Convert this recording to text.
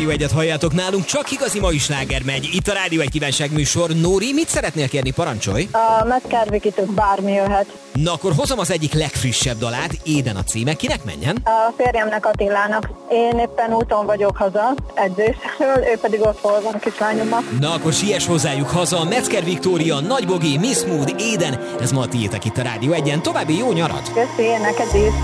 Rádió Egyet halljátok, nálunk csak igazi mai sláger megy. Itt a Rádió Egy kívánság műsor. Nóri, mit szeretnél kérni, parancsolj? A Metker Vikitől bármi jöhet. Na akkor hozom az egyik legfrissebb dalát, Éden a címe, kinek menjen? A férjemnek, Attilának. Én éppen úton vagyok haza edzésről, ő pedig ott hol van kislányommal. Na akkor siess hozzájuk haza, Metzger Viktória, Nagy Bogi, Miss Mood, Éden, ez ma a tiétek itt a Rádió Egyen. További jó nyarat! Köszi, neked is!